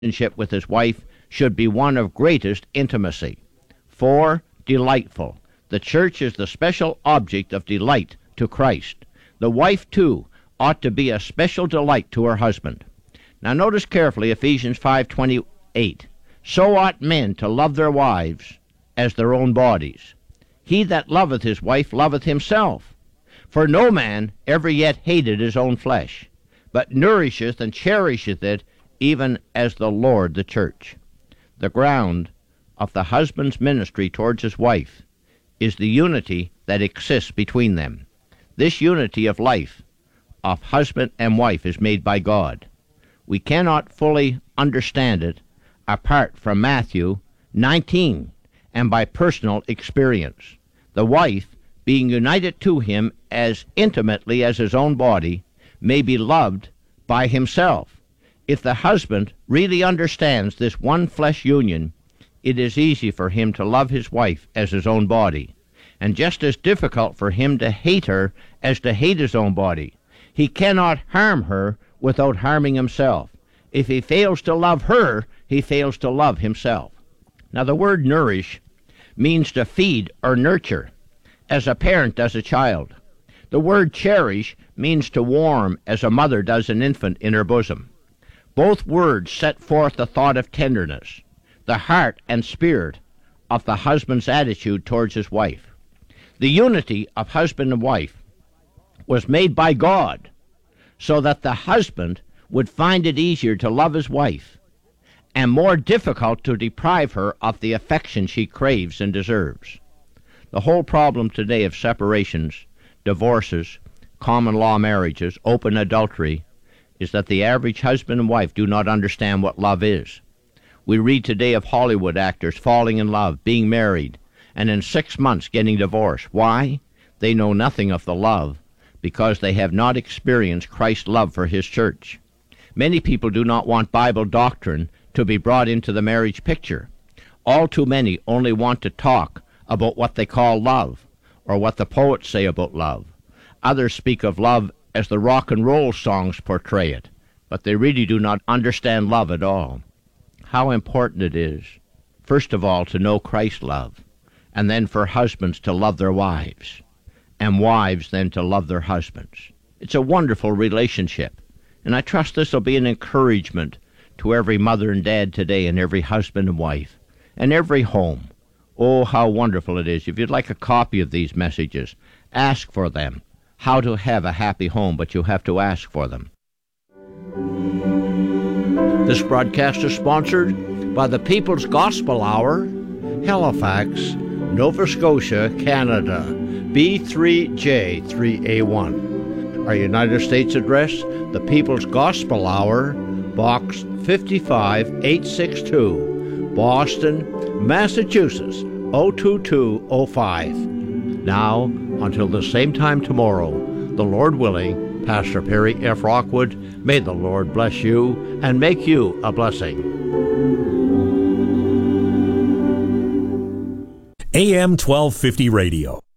relationship with his wife should be one of greatest intimacy. 4. Delightful. The church is the special object of delight to Christ. The wife, too, ought to be a special delight to her husband. Now notice carefully Ephesians 5:28. So ought men to love their wives as their own bodies. He that loveth his wife loveth himself. For no man ever yet hated his own flesh, but nourisheth and cherisheth it, even as the Lord the church. The ground of the husband's ministry towards his wife is the unity that exists between them. This unity of life of husband and wife is made by God. We cannot fully understand it apart from Matthew 19 and by personal experience. The wife, being united to him as intimately as his own body, may be loved by himself. If the husband really understands this one flesh union, it is easy for him to love his wife as his own body, and just as difficult for him to hate her as to hate his own body. He cannot harm her without harming himself. If he fails to love her, he fails to love himself. Now the word nourish means to feed or nurture, as a parent does a child. The word cherish means to warm, as a mother does an infant in her bosom. Both words set forth the thought of tenderness, the heart and spirit of the husband's attitude towards his wife. The unity of husband and wife was made by God so that the husband would find it easier to love his wife and more difficult to deprive her of the affection she craves and deserves. The whole problem today of separations, divorces, common law marriages, open adultery, is that the average husband and wife do not understand what love is. We read today of Hollywood actors falling in love, being married, and in 6 months getting divorced. Why? They know nothing of the love, because they have not experienced Christ's love for his church. Many people do not want Bible doctrine to be brought into the marriage picture. All too many only want to talk about what they call love, or what the poets say about love. Others speak of love as the rock and roll songs portray it, but they really do not understand love at all. How important it is, first of all, to know Christ's love, and then for husbands to love their wives, and wives then to love their husbands. It's a wonderful relationship, and I trust this will be an encouragement to every mother and dad today, and every husband and wife, and every home. Oh, how wonderful it is. If you'd like a copy of these messages, ask for them. How to have a happy home, but you have to ask for them. This broadcast is sponsored by the People's Gospel Hour, Halifax, Nova Scotia, Canada, B3J3A1. Our United States address, the People's Gospel Hour, Box 55862, Boston, Massachusetts, 02205. Now, until the same time tomorrow, the Lord willing, Pastor Perry F. Rockwood, may the Lord bless you and make you a blessing. AM 1250 Radio.